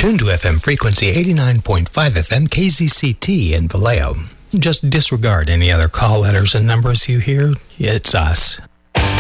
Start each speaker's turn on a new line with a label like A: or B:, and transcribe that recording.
A: Tune to FM frequency 89.5 FM KZCT in Vallejo. Just disregard any other call letters and numbers you hear. It's us.